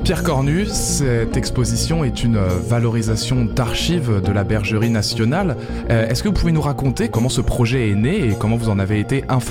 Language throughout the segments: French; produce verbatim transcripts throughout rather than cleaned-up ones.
Pierre Cornu, cette exposition est une valorisation d'archives de la Bergerie nationale. Euh, est-ce que vous pouvez nous raconter comment ce projet est né et comment vous en avez été informé ?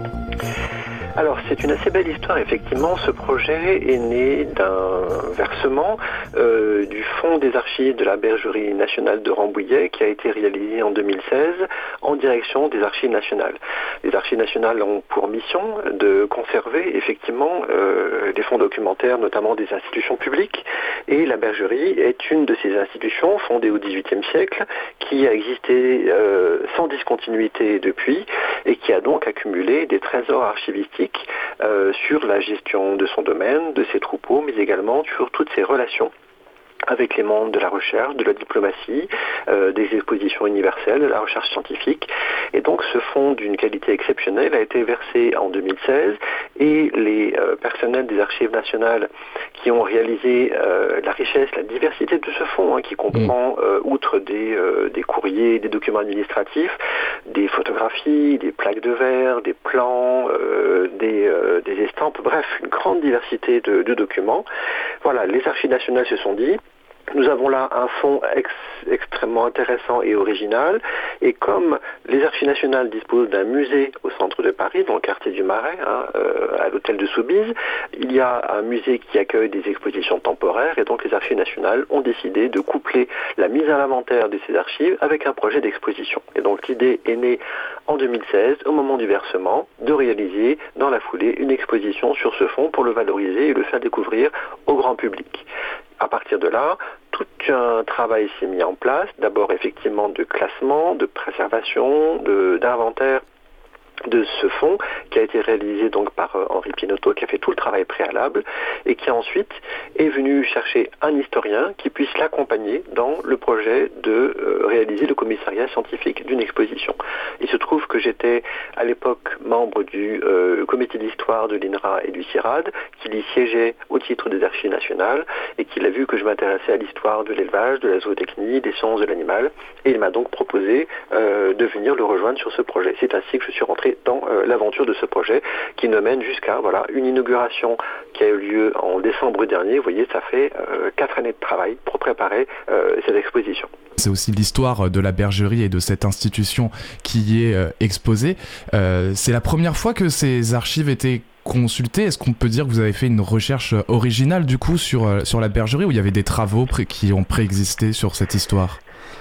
Alors, c'est une assez belle histoire, effectivement. Ce projet est né d'un versement euh, du Fonds des archives de la Bergerie nationale de Rambouillet qui a été réalisé en deux mille seize en direction des archives nationales. Les archives nationales ont pour mission de conserver, effectivement, euh, des fonds documentaires, notamment des institutions publiques. Et la Bergerie est une de ces institutions fondée au dix-huitième siècle qui a existé euh, sans discontinuité depuis et qui a donc accumulé des trésors archivistiques Euh, sur la gestion de son domaine, de ses troupeaux, mais également sur toutes ses relations avec les mondes de la recherche, de la diplomatie, euh, des expositions universelles, de la recherche scientifique. Et donc ce fonds d'une qualité exceptionnelle a été versé en deux mille seize et les euh, personnels des archives nationales qui ont réalisé euh, la richesse, la diversité de ce fonds, hein, qui comprend, euh, outre des, euh, des courriers, des documents administratifs, des photographies, des plaques de verre, des plans, euh, des, euh, des estampes, bref, une grande diversité de, de documents. Voilà, les archives nationales se sont dit, nous avons là un fonds ex- extrêmement intéressant et original, et comme les Archives nationales disposent d'un musée au centre de Paris, dans le quartier du Marais, hein, euh, à l'hôtel de Soubise, il y a un musée qui accueille des expositions temporaires, et donc les Archives nationales ont décidé de coupler la mise à l'inventaire de ces archives avec un projet d'exposition. Et donc l'idée est née en deux mille seize, au moment du versement, de réaliser dans la foulée une exposition sur ce fonds pour le valoriser et le faire découvrir au grand public. À partir de là, tout un travail s'est mis en place, d'abord effectivement de classement, de préservation, de, d'inventaire de ce fonds qui a été réalisé donc par euh, Henri Pinotto, qui a fait tout le travail préalable et qui ensuite est venu chercher un historien qui puisse l'accompagner dans le projet de euh, réaliser le commissariat scientifique d'une exposition. Il se trouve que j'étais à l'époque membre du euh, comité d'histoire de l'INRA et du CIRAD, qu'il y siégeait au titre des archives nationales et qu'il a vu que je m'intéressais à l'histoire de l'élevage, de la zootechnie, des sciences de l'animal, et il m'a donc proposé euh, de venir le rejoindre sur ce projet. C'est ainsi que je suis rentré dans euh, l'aventure de ce projet qui nous mène jusqu'à voilà, une inauguration qui a eu lieu en décembre dernier. Vous voyez, ça fait euh, quatre années de travail pour préparer euh, cette exposition. C'est aussi l'histoire de la Bergerie et de cette institution qui est euh, exposée. Euh, c'est la première fois que ces archives étaient consultées. Est-ce qu'on peut dire que vous avez fait une recherche originale du coup sur, euh, sur la Bergerie, ou il y avait des travaux pré- qui ont préexisté sur cette histoire ?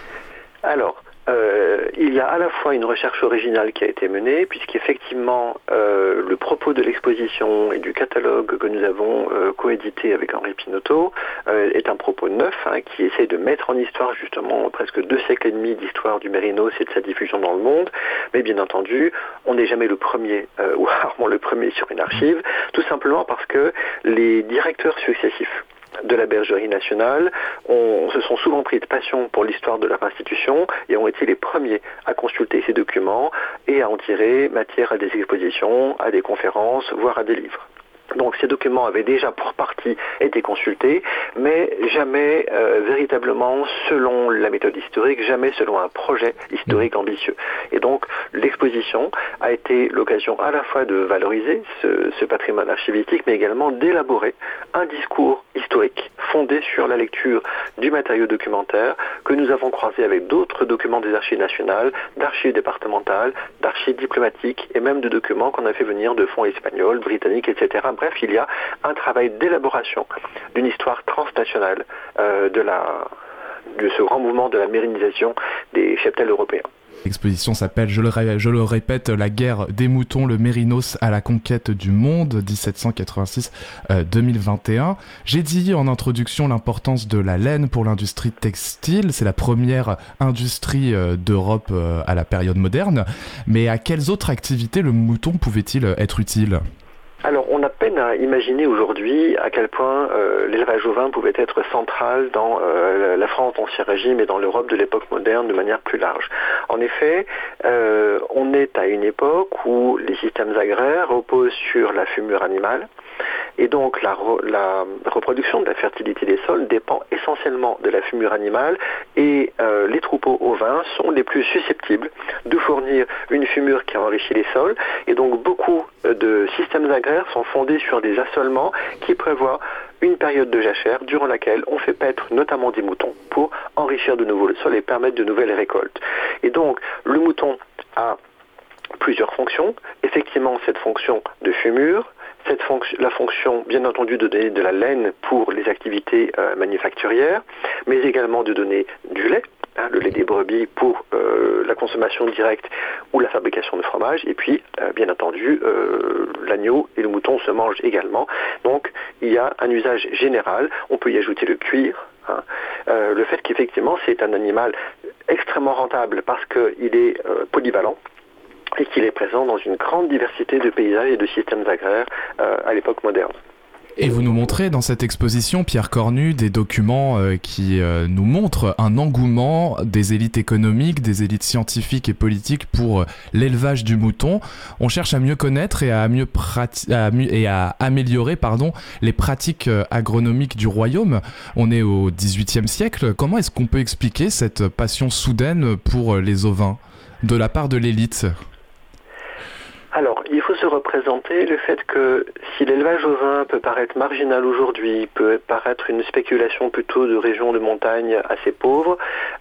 Alors, Euh, il y a à la fois une recherche originale qui a été menée, puisqu'effectivement euh, le propos de l'exposition et du catalogue que nous avons euh, coédité avec Henri Pinotto euh, est un propos neuf, hein, qui essaie de mettre en histoire justement presque deux siècles et demi d'histoire du mérinos et de sa diffusion dans le monde. Mais bien entendu, on n'est jamais le premier, euh, ou rarement le premier sur une archive, tout simplement parce que les directeurs successifs de la Bergerie nationale ont, se sont souvent pris de passion pour l'histoire de leur institution et ont été les premiers à consulter ces documents et à en tirer matière à des expositions, à des conférences, voire à des livres. Donc ces documents avaient déjà pour partie été consultés, mais jamais euh, véritablement selon la méthode historique, jamais selon un projet historique ambitieux. Et donc l'exposition a été l'occasion à la fois de valoriser ce, ce patrimoine archivistique, mais également d'élaborer un discours historique fondé sur la lecture du matériau documentaire que nous avons croisé avec d'autres documents des archives nationales, d'archives départementales, d'archives diplomatiques et même de documents qu'on a fait venir de fonds espagnols, britanniques, et cetera. Bref, il y a un travail d'élaboration d'une histoire transnationale euh, de, la, de ce grand mouvement de la mérinisation des cheptels européens. L'exposition s'appelle, je le, ré- je le répète, La guerre des moutons, le mérinos à la conquête du monde, dix-sept cent quatre-vingt-six à deux mille vingt et un. J'ai dit en introduction l'importance de la laine pour l'industrie textile. C'est la première industrie euh, d'Europe euh, à la période moderne. Mais à quelles autres activités le mouton pouvait-il être utile ? Alors, on a peine à imaginer aujourd'hui à quel point euh, l'élevage ovin pouvait être central dans euh, la France d'Ancien Régime et dans l'Europe de l'époque moderne de manière plus large. En effet, euh, on est à une époque où les systèmes agraires reposent sur la fumure animale. Et donc la, re, la reproduction de la fertilité des sols dépend essentiellement de la fumure animale et euh, les troupeaux ovins sont les plus susceptibles de fournir une fumure qui enrichit les sols. Et donc beaucoup de systèmes agraires sont fondés sur des assolements qui prévoient une période de jachère durant laquelle on fait paître notamment des moutons pour enrichir de nouveau le sol et permettre de nouvelles récoltes. Et donc, le mouton a plusieurs fonctions. Effectivement, cette fonction de fumure, cette fonction, la fonction, bien entendu, de donner de la laine pour les activités euh, manufacturières, mais également de donner du lait, hein, le lait des brebis pour euh, la consommation directe ou la fabrication de fromage, et puis, euh, bien entendu, euh, l'agneau et le mouton se mangent également. Donc, il y a un usage général. On peut y ajouter le cuir, hein. Euh, le fait qu'effectivement, c'est un animal extrêmement rentable parce qu'il est euh, polyvalent, et qu'il est présent dans une grande diversité de paysages et de systèmes agraires euh, à l'époque moderne. Et vous nous montrez dans cette exposition, Pierre Cornu, des documents euh, qui euh, nous montrent un engouement des élites économiques, des élites scientifiques et politiques pour euh, l'élevage du mouton. On cherche à mieux connaître et à, mieux prati- à, mieux, et à améliorer pardon, les pratiques euh, agronomiques du royaume. On est au dix-huitième siècle. Comment est-ce qu'on peut expliquer cette passion soudaine pour euh, les ovins de la part de l'élite ? Alors, il faut se représenter le fait que si l'élevage ovin peut paraître marginal aujourd'hui, peut paraître une spéculation plutôt de régions de montagne assez pauvres,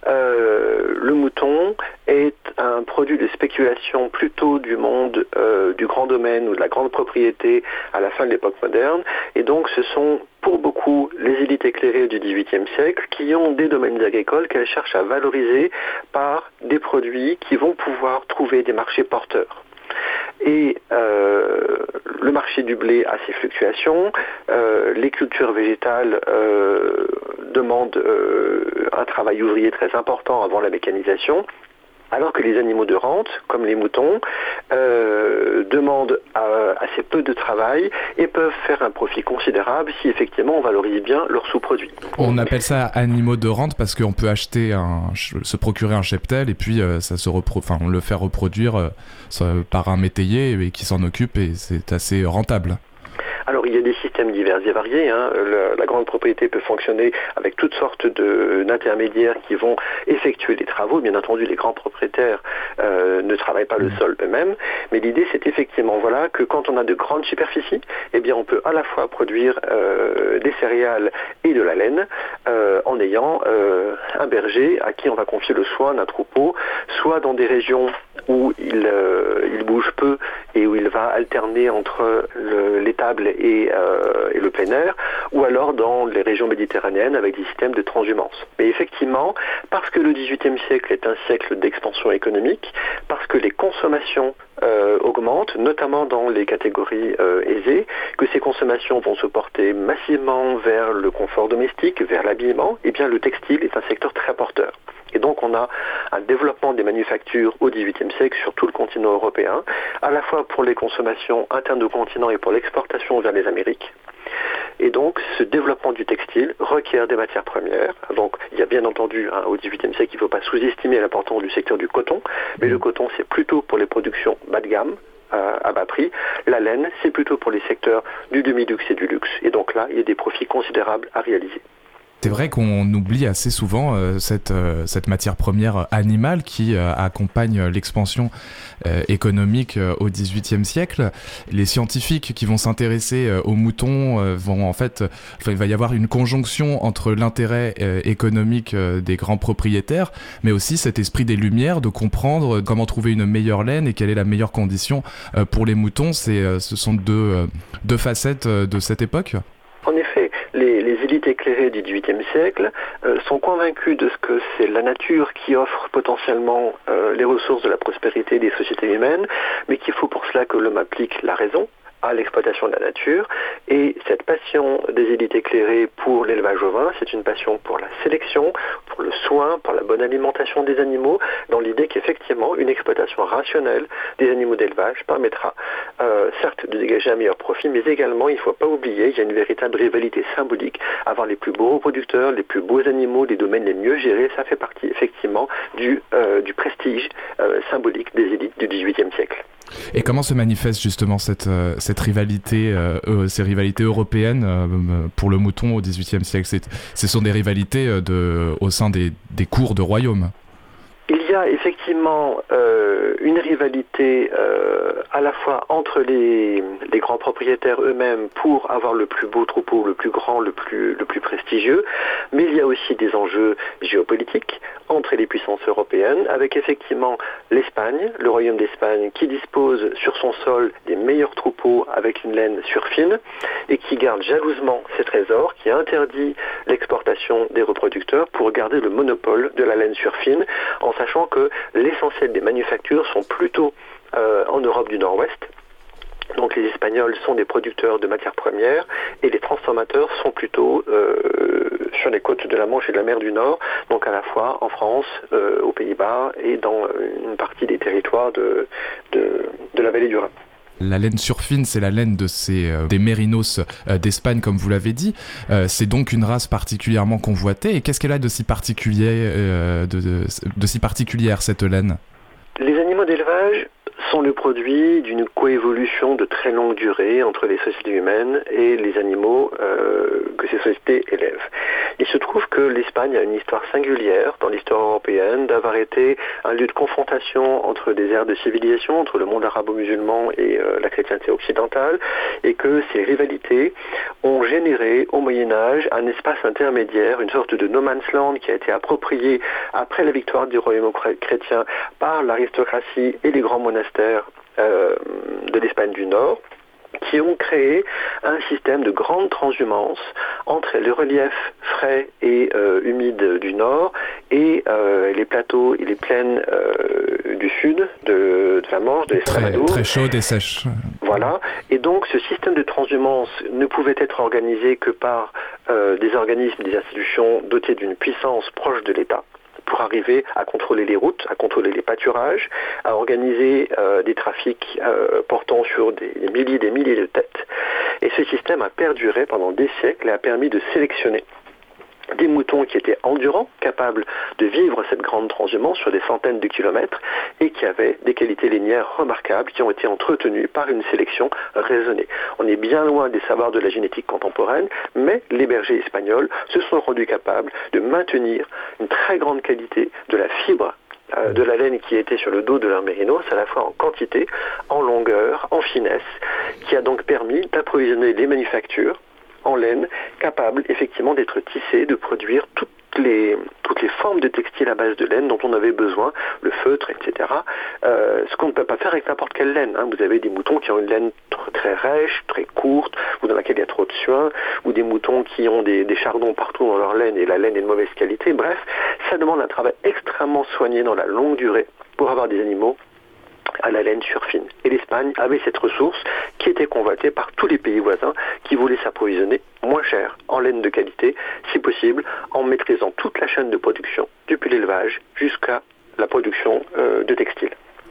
euh, le mouton est un produit de spéculation plutôt du monde euh, du grand domaine ou de la grande propriété à la fin de l'époque moderne. Et donc, ce sont pour beaucoup les élites éclairées du dix-huitième siècle qui ont des domaines agricoles qu'elles cherchent à valoriser par des produits qui vont pouvoir trouver des marchés porteurs. Et euh, le marché du blé a ses fluctuations, euh, les cultures végétales euh, demandent euh, un travail ouvrier très important avant la mécanisation, alors que les animaux de rente, comme les moutons, euh, demandent euh, assez peu de travail et peuvent faire un profit considérable si effectivement on valorise bien leurs sous-produits. On appelle ça animaux de rente parce qu'on peut acheter un, se procurer un cheptel et puis euh, ça se repro- enfin, on le fait reproduire euh, par un métayer et qui s'en occupe et c'est assez rentable. Alors il y a des systèmes divers et variés, hein. Le, la grande propriété peut fonctionner avec toutes sortes de, d'intermédiaires qui vont effectuer les travaux. Bien entendu, les grands propriétaires euh, ne travaillent pas le sol eux-mêmes, mais l'idée c'est effectivement voilà, que quand on a de grandes superficies, eh bien, on peut à la fois produire euh, des céréales et de la laine euh, en ayant euh, un berger à qui on va confier le soin d'un troupeau, soit dans des régions où il, euh, il bouge peu et où il va alterner entre le, l'étable et, euh, et le plein air, ou alors dans les régions méditerranéennes avec des systèmes de transhumance. Mais effectivement, parce que le dix-huitième siècle est un siècle d'expansion économique, parce que les consommations euh, augmentent, notamment dans les catégories euh, aisées, que ces consommations vont se porter massivement vers le confort domestique, vers l'habillement, et bien le textile est un secteur très porteur. Et donc on a un développement des manufactures au dix-huitième siècle sur tout le continent européen, à la fois pour les consommations internes au continent et pour l'exportation vers les Amériques. Et donc ce développement du textile requiert des matières premières. Donc il y a bien entendu hein, au dix-huitième siècle, il ne faut pas sous-estimer l'importance du secteur du coton, mais le coton c'est plutôt pour les productions bas de gamme, euh, à bas prix. La laine c'est plutôt pour les secteurs du demi-luxe et du luxe. Et donc là il y a des profits considérables à réaliser. C'est vrai qu'on oublie assez souvent euh, cette, euh, cette matière première animale qui euh, accompagne l'expansion euh, économique euh, au dix-huitième siècle. Les scientifiques qui vont s'intéresser euh, aux moutons euh, vont en fait, euh, il va y avoir une conjonction entre l'intérêt euh, économique euh, des grands propriétaires, mais aussi cet esprit des Lumières de comprendre comment trouver une meilleure laine et quelle est la meilleure condition euh, pour les moutons. C'est, euh, ce sont deux, euh, deux facettes euh, de cette époque. En effet, les, les élites éclairées du dix-huitième siècle euh, sont convaincues de ce que c'est la nature qui offre potentiellement euh, les ressources de la prospérité des sociétés humaines, mais qu'il faut pour cela que l'homme applique la raison à l'exploitation de la nature. Et cette passion des élites éclairées pour l'élevage ovin, c'est une passion pour la sélection, pour le soin, pour la bonne alimentation des animaux, dans l'idée qu'effectivement une exploitation rationnelle des animaux d'élevage permettra euh, certes de dégager un meilleur profit, mais également, il ne faut pas oublier, il y a une véritable rivalité symbolique. Avoir les plus beaux reproducteurs, les plus beaux animaux, les domaines les mieux gérés, ça fait partie effectivement du, euh, du prestige euh, symbolique des élites du dix-huitième siècle. Et comment se manifeste justement cette, euh, cette rivalité, euh, euh, ces rivalités européennes euh, pour le mouton au dix-huitième siècle? C'est, ce sont des rivalités euh, de, au sein des, des cours de royaume. Il y y a effectivement euh, une rivalité euh, à la fois entre les, les grands propriétaires eux-mêmes pour avoir le plus beau troupeau, le plus grand, le plus, le plus prestigieux, mais il y a aussi des enjeux géopolitiques entre les puissances européennes, avec effectivement l'Espagne, le royaume d'Espagne, qui dispose sur son sol des meilleurs troupeaux avec une laine surfine et qui garde jalousement ses trésors, qui interdit l'exportation des reproducteurs pour garder le monopole de la laine surfine, en sachant que l'essentiel des manufactures sont plutôt euh, en Europe du Nord-Ouest. Donc les Espagnols sont des producteurs de matières premières et les transformateurs sont plutôt euh, sur les côtes de la Manche et de la mer du Nord, donc à la fois en France, euh, aux Pays-Bas et dans une partie des territoires de, de, de la vallée du Rhin. La laine surfine, c'est la laine de ces, euh, des mérinos euh, d'Espagne, comme vous l'avez dit. Euh, c'est donc une race particulièrement convoitée. Et qu'est-ce qu'elle a de si particulier, euh, de, de, de si particulière, cette laine ? Les animaux d'élevage sont le produit d'une coévolution de très longue durée entre les sociétés humaines et les animaux euh, que ces sociétés élèvent. Il se trouve que l'Espagne a une histoire singulière dans l'histoire européenne d'avoir été un lieu de confrontation entre des ères de civilisation, entre le monde arabo-musulman et euh, la chrétienté occidentale, et que ces rivalités ont généré au Moyen-Âge un espace intermédiaire, une sorte de no man's land qui a été approprié après la victoire du royaume chrétien par l'aristocratie et les grands monastères euh, de l'Espagne du Nord, qui ont créé un système de grande transhumance entre les reliefs frais et euh, humides du nord et euh, les plateaux et les plaines euh, du sud de, de la Manche, de l'Estrémadure. Très, très chaudes et sèches. Voilà. Et donc ce système de transhumance ne pouvait être organisé que par euh, des organismes, des institutions dotées d'une puissance proche de l'État, pour arriver à contrôler les routes, à contrôler les pâturages, à organiser euh, des trafics euh, portant sur des, des milliers et des milliers de têtes. Et ce système a perduré pendant des siècles et a permis de sélectionner des moutons qui étaient endurants, capables de vivre cette grande transhumance sur des centaines de kilomètres et qui avaient des qualités lainières remarquables qui ont été entretenues par une sélection raisonnée. On est bien loin des savoirs de la génétique contemporaine, mais les bergers espagnols se sont rendus capables de maintenir une très grande qualité de la fibre euh, de la laine qui était sur le dos de leur mérinos, à la fois en quantité, en longueur, en finesse, qui a donc permis d'approvisionner les manufactures en laine, capable effectivement d'être tissée, de produire toutes les, toutes les formes de textiles à base de laine dont on avait besoin, le feutre, et cetera. Euh, ce qu'on ne peut pas faire avec n'importe quelle laine. Hein. Vous avez des moutons qui ont une laine tr- très rêche, très courte, ou dans laquelle il y a trop de suin, ou des moutons qui ont des, des chardons partout dans leur laine et la laine est de mauvaise qualité. Bref, ça demande un travail extrêmement soigné dans la longue durée pour avoir des animaux à la laine surfine. Et l'Espagne avait cette ressource qui était convoitée par tous les pays voisins qui voulaient s'approvisionner moins cher en laine de qualité, si possible, en maîtrisant toute la chaîne de production, depuis l'élevage jusqu'à la production euh, de textiles.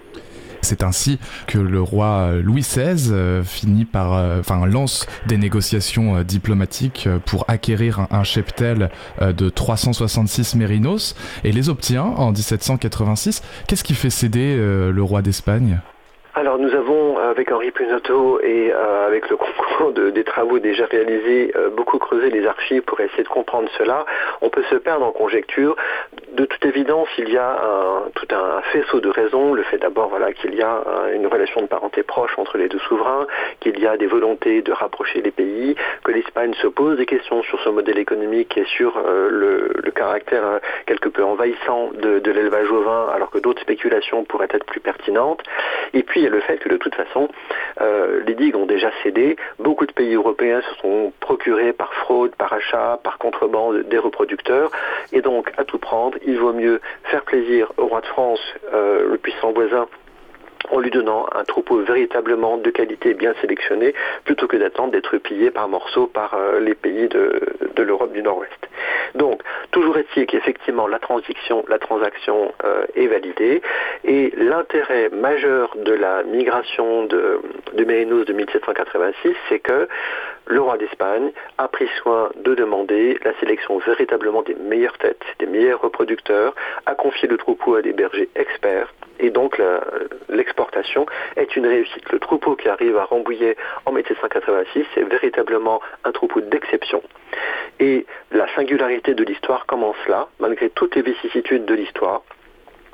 C'est ainsi que le roi Louis seize euh, finit par, enfin, euh, lance des négociations euh, diplomatiques euh, pour acquérir un, un cheptel euh, de trois cent soixante-six mérinos et les obtient en dix-sept cent quatre-vingt-six. Qu'est-ce qui fait céder euh, le roi d'Espagne ? Alors nous avons, avec Henri Punotto et euh, avec le concours de, des travaux déjà réalisés, euh, beaucoup creusé les archives pour essayer de comprendre cela. On peut se perdre en conjectures. De toute évidence, il y a un, tout un faisceau de raisons. Le fait d'abord voilà, qu'il y a un, une relation de parenté proche entre les deux souverains, qu'il y a des volontés de rapprocher les pays, que l'Espagne se pose des questions sur son modèle économique et sur euh, le, le caractère euh, quelque peu envahissant de, de l'élevage ovin, alors que d'autres spéculations pourraient être plus pertinentes. Et puis il y a le fait que de toute façon, euh, les digues ont déjà cédé. Beaucoup de pays européens se sont procurés par fraude, par achat, par contrebande des reproducteurs. Et donc, à tout prendre, il vaut mieux faire plaisir au roi de France, euh, le puissant voisin, en lui donnant un troupeau véritablement de qualité bien sélectionné, plutôt que d'attendre d'être pillé par morceaux par euh, les pays de, de l'Europe du Nord-Ouest. Donc, toujours est-il qu'effectivement la transaction, la transaction euh, est validée, et l'intérêt majeur de la migration de, de mérinos de dix-sept cent quatre-vingt-six, c'est que le roi d'Espagne a pris soin de demander la sélection véritablement des meilleures têtes, des meilleurs reproducteurs, a confié le troupeau à des bergers experts, et donc la, l'exportation est une réussite. Le troupeau qui arrive à Rambouillet en dix-sept cent quatre-vingt-six, c'est véritablement un troupeau d'exception. Et la singularité de l'histoire commence là, malgré toutes les vicissitudes de l'histoire.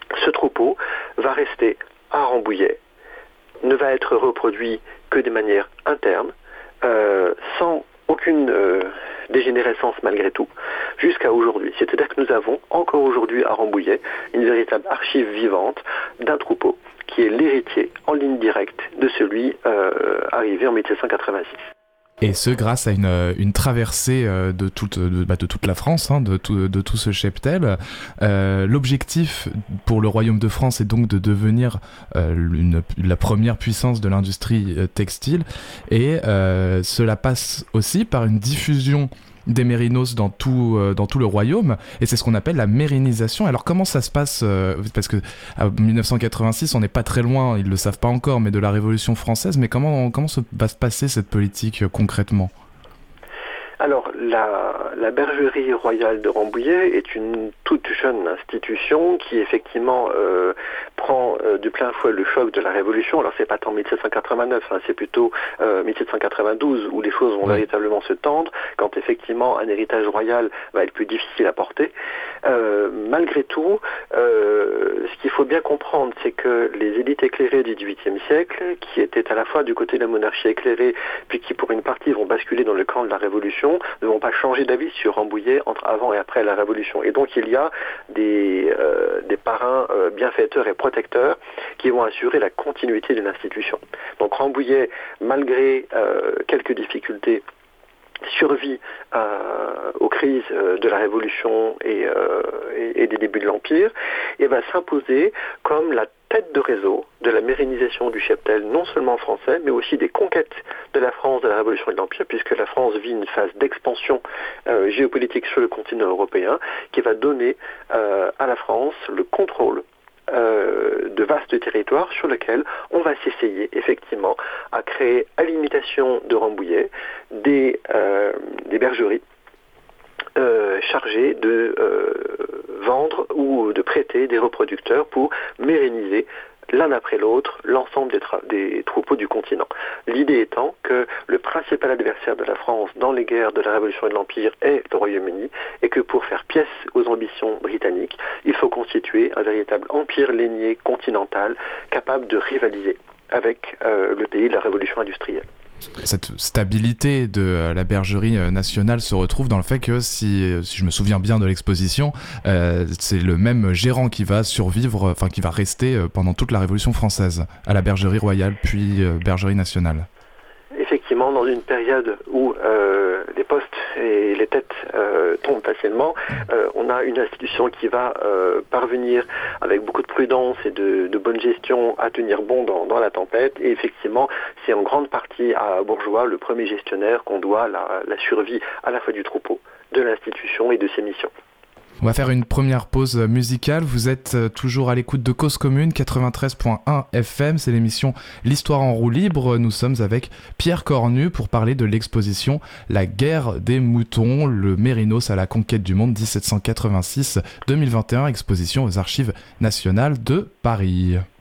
ce troupeau va rester à Rambouillet, ne va être reproduit que de manière interne, euh, sans aucune euh, dégénérescence malgré tout, jusqu'à aujourd'hui. C'est-à-dire que nous avons encore aujourd'hui à Rambouillet une véritable archive vivante d'un troupeau qui est l'héritier en ligne directe de celui euh, arrivé en mille sept cent quatre-vingt-six. Et ce, grâce à une, une traversée de toute, de, bah de toute la France, hein, de, tout, de tout ce cheptel. Euh, l'objectif pour le Royaume de France est donc de devenir euh, une, la première puissance de l'industrie textile. Et euh, cela passe aussi par une diffusion des mérinos dans tout, euh, dans tout le royaume, et c'est ce qu'on appelle la mérinisation. Alors comment ça se passe euh, parce que en dix-neuf cent quatre-vingt-six, on n'est pas très loin, ils le savent pas encore, mais de la Révolution française, mais comment, comment se, va se passer cette politique euh, concrètement ? Alors, la, la bergerie royale de Rambouillet est une toute jeune institution qui, effectivement, euh, prend euh, de plein fouet le choc de la Révolution. Alors, c'est pas tant mille sept cent quatre-vingt-neuf, hein, c'est plutôt euh, mille sept cent quatre-vingt-douze où les choses vont ouais. véritablement se tendre, quand, effectivement, un héritage royal va être plus difficile à porter. Euh, malgré tout, euh, ce qu'il faut bien comprendre, c'est que les élites éclairées du dix-huitième siècle, qui étaient à la fois du côté de la monarchie éclairée, puis qui, pour une partie, vont basculer dans le camp de la Révolution, ne vont pas changer d'avis sur Rambouillet entre avant et après la Révolution. Et donc il y a des, euh, des parrains euh, bienfaiteurs et protecteurs qui vont assurer la continuité de l'institution. Donc Rambouillet, malgré euh, quelques difficultés, survit euh, aux crises euh, de la Révolution et, euh, et, et des débuts de l'Empire, et va s'imposer comme la tête de réseau de la mérinisation du cheptel, non seulement français, mais aussi des conquêtes de la France de la Révolution et de l'Empire, puisque la France vit une phase d'expansion euh, géopolitique sur le continent européen, qui va donner euh, à la France le contrôle Euh, de vastes territoires sur lesquels on va s'essayer effectivement à créer à l'imitation de Rambouillet des, euh, des bergeries euh, chargées de euh, vendre ou de prêter des reproducteurs pour méréniser l'un après l'autre l'ensemble des, tra- des troupeaux du continent. L'idée étant que le principal adversaire de la France dans les guerres de la Révolution et de l'Empire est le Royaume-Uni, et que pour faire pièce aux ambitions britanniques, il faut constituer un véritable empire lainier continental capable de rivaliser avec euh, le pays de la Révolution industrielle. Cette stabilité de la bergerie nationale se retrouve dans le fait que, si, si je me souviens bien de l'exposition, euh, c'est le même gérant qui va survivre, enfin qui va rester pendant toute la Révolution française, à la bergerie royale puis euh, bergerie nationale. Effectivement, dans une période où euh, les postes et les têtes euh, tombent facilement, euh, on a une institution qui va euh, parvenir avec beaucoup de prudence et de, de bonne gestion à tenir bon dans, dans la tempête. Et effectivement, c'est en grande partie à Bourgeois, le premier gestionnaire, qu'on doit la, la survie à la fois du troupeau, de l'institution et de ses missions. On va faire une première pause musicale. Vous êtes toujours à l'écoute de Cause Commune quatre-vingt-treize point un F M. C'est l'émission L'Histoire en roue libre. Nous sommes avec Pierre Cornu pour parler de l'exposition La guerre des moutons, le Mérinos à la conquête du monde dix-sept cent quatre-vingt-six deux mille vingt et un, exposition aux Archives nationales de Paris.